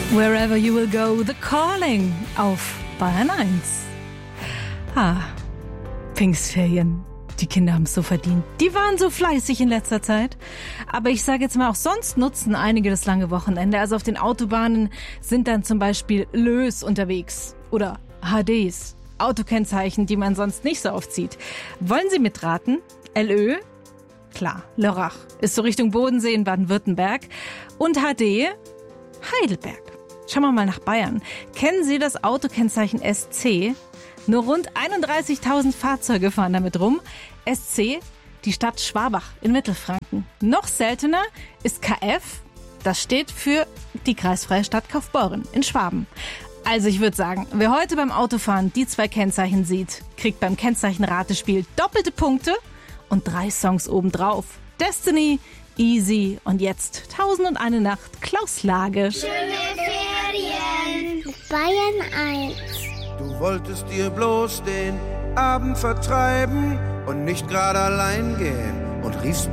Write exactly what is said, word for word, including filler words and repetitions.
Wherever you will go, The Calling auf Bayern eins. Ah, Pfingstferien. Die Kinder haben es so verdient. Die waren so fleißig in letzter Zeit. Aber ich sage jetzt mal, auch sonst nutzen einige das lange Wochenende. Also auf den Autobahnen sind dann zum Beispiel Lös unterwegs oder H Ds. Autokennzeichen, die man sonst nicht so oft sieht. Wollen Sie mitraten? L Ö? Klar, Lörrach ist so Richtung Bodensee in Baden-Württemberg. Und H D? Heidelberg. Schauen wir mal nach Bayern. Kennen Sie das Autokennzeichen S C? Nur rund einunddreißigtausend Fahrzeuge fahren damit rum. S C, die Stadt Schwabach in Mittelfranken. Noch seltener ist K F. Das steht für die kreisfreie Stadt Kaufbeuren in Schwaben. Also ich würde sagen, wer heute beim Autofahren die zwei Kennzeichen sieht, kriegt beim Kennzeichenratespiel doppelte Punkte und drei Songs obendrauf. Destiny, Easy und jetzt Tausend und eine Nacht, Klaus Lage. Schöne Ferien. Bayern eins. Du wolltest dir bloß den Abend vertreiben und nicht gerade allein gehen und riefst